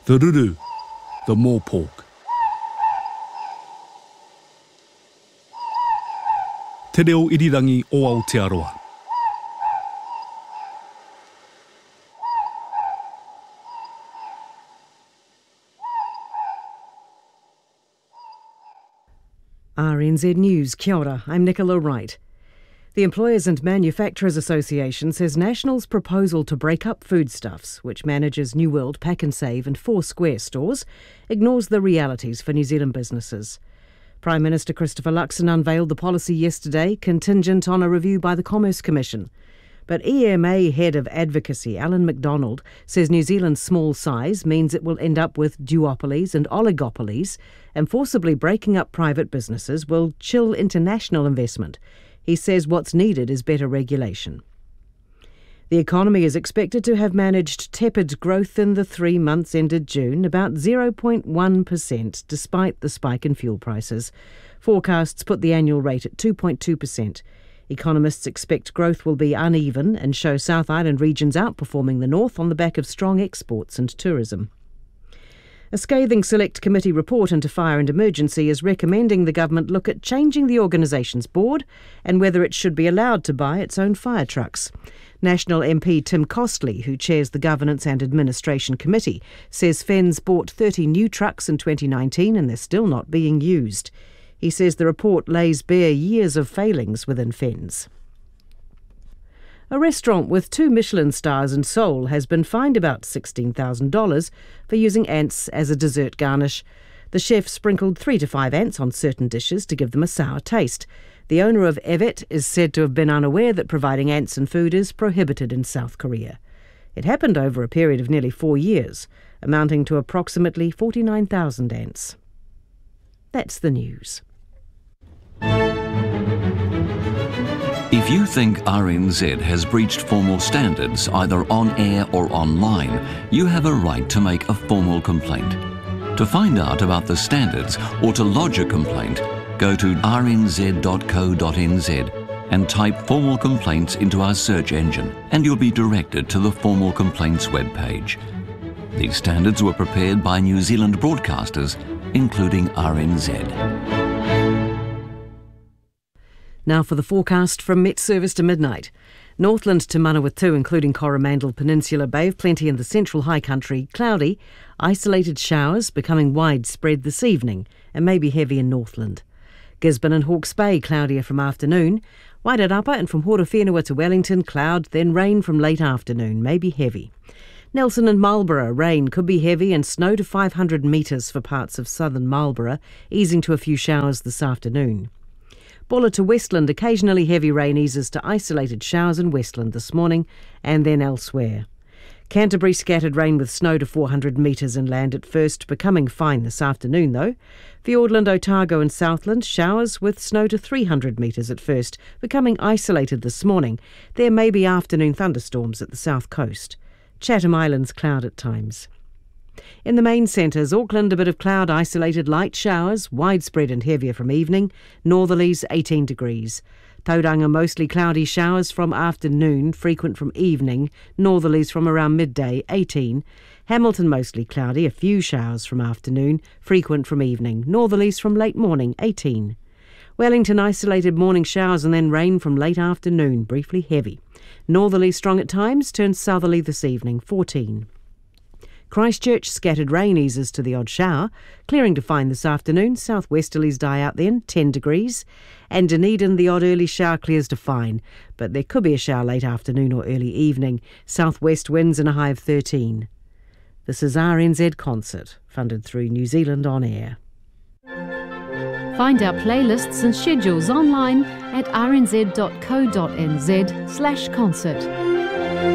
the ruru, the morepork. Te reo irirangi o Aotearoa. RNZ News, kia ora, I'm Nicola Wright. The Employers and Manufacturers Association says National's proposal to break up Foodstuffs, which manages New World, Pack and Save and Four Square stores, ignores the realities for New Zealand businesses. Prime Minister Christopher Luxon unveiled the policy yesterday, contingent on a review by the Commerce Commission. But EMA Head of Advocacy, Alan McDonald, says New Zealand's small size means it will end up with duopolies and oligopolies, and forcibly breaking up private businesses will chill international investment. He says what's needed is better regulation. The economy is expected to have managed tepid growth in the 3 months ended June, about 0.1%, despite the spike in fuel prices. Forecasts put the annual rate at 2.2%. Economists expect growth will be uneven and show South Island regions outperforming the North on the back of strong exports and tourism. A scathing Select Committee report into Fire and Emergency is recommending the government look at changing the organisation's board and whether it should be allowed to buy its own fire trucks. National MP Tim Costley, who chairs the Governance and Administration Committee, says FENZ bought 30 new trucks in 2019 and they're still not being used. He says the report lays bare years of failings within FENZ. A restaurant with 2 Michelin stars in Seoul has been fined about $16,000 for using ants as a dessert garnish. The chef sprinkled 3 to 5 ants on certain dishes to give them a sour taste. The owner of Evet is said to have been unaware that providing ants in food is prohibited in South Korea. It happened over a period of nearly 4 years, amounting to approximately 49,000 ants. That's the news. If you think RNZ has breached formal standards either on air or online, you have a right to make a formal complaint. To find out about the standards or to lodge a complaint, go to rnz.co.nz and type formal complaints into our search engine and you'll be directed to the formal complaints webpage. These standards were prepared by New Zealand broadcasters, including RNZ. Now for the forecast from Met Service to midnight. Northland to Manawatu, including Coromandel Peninsula Bay of Plenty in the central high country, cloudy, isolated showers becoming widespread this evening and maybe heavy in Northland. Gisborne and Hawke's Bay, cloudier from afternoon. Wairarapa and from Horowhenua to Wellington, cloud, then rain from late afternoon, maybe heavy. Nelson and Marlborough, rain could be heavy and snow to 500 metres for parts of southern Marlborough, easing to a few showers this afternoon. Bulla to Westland, occasionally heavy rain eases to isolated showers in Westland this morning and then elsewhere. Canterbury, scattered rain with snow to 400 metres inland at first, becoming fine this afternoon though. Fiordland, Otago and Southland, showers with snow to 300 metres at first, becoming isolated this morning. There may be afternoon thunderstorms at the south coast. Chatham Islands, cloud at times. In the main centres, Auckland, a bit of cloud, isolated light showers, widespread and heavier from evening, northerlies 18 degrees. Tauranga, mostly cloudy showers from afternoon, frequent from evening, northerlies from around midday 18. Hamilton, mostly cloudy, a few showers from afternoon, frequent from evening, northerlies from late morning 18. Wellington, isolated morning showers and then rain from late afternoon, briefly heavy. Northerly strong at times, turns southerly this evening 14. Christchurch, scattered rain eases to the odd shower, clearing to fine this afternoon, southwesterlies die out then, 10 degrees. And Dunedin, the odd early shower clears to fine, but there could be a shower late afternoon or early evening, southwest winds and a high of 13. This is RNZ Concert, funded through New Zealand On Air. Find our playlists and schedules online at rnz.co.nz/concert.